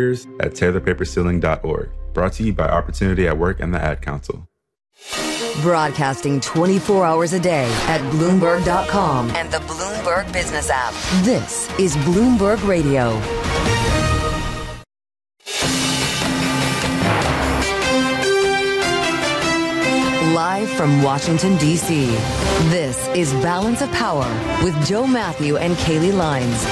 lawyers at taylorpaperceiling.org. Brought to you by Opportunity at Work and the Ad Council. Broadcasting 24 hours a day at Bloomberg.com and the Bloomberg Business app. This is Bloomberg Radio. Live from Washington, D.C., this is Balance of Power with Joe Matthew and Kaylee Lines.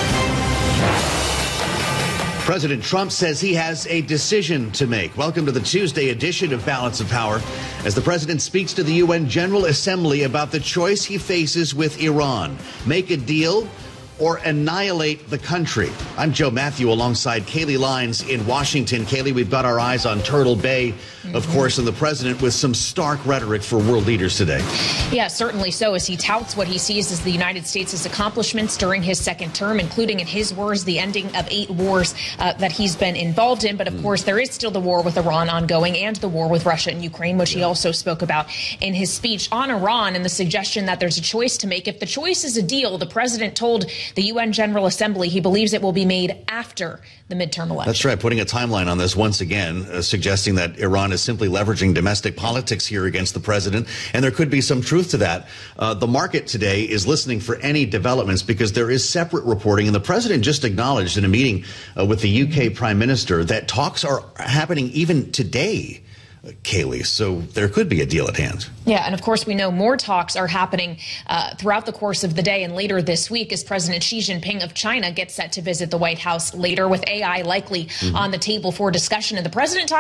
President Trump says he has a decision to make. Welcome to the Tuesday edition of Balance of Power, as the president speaks to the UN General Assembly about the choice he faces with Iran. Make a deal or annihilate the country. I'm Joe Matthew alongside Kaylee Lines in Washington. Kaylee, we've got our eyes on Turtle Bay, of course, and the president with some stark rhetoric for world leaders today. Yeah, certainly so, as he touts what he sees as the United States' accomplishments during his second term, including, in his words, the ending of 8 wars that he's been involved in. But of course, there is still the war with Iran ongoing and the war with Russia and Ukraine, which he also spoke about in his speech on Iran, and the suggestion that there's a choice to make. If the choice is a deal, the president told the UN General Assembly he believes it will be made after the midterm election. That's right, putting a timeline on this once again, suggesting that Iran is simply leveraging domestic politics here against the president, and there could be some truth to that. The market today is listening for any developments because there is separate reporting, and the president just acknowledged in a meeting with the UK Prime Minister that talks are happening even today, Kaylee, so there could be a deal at hand. Yeah, and of course, we know more talks are happening throughout the course of the day and later this week, as President Xi Jinping of China gets set to visit the White House later, with AI likely on the table for discussion. And the president talked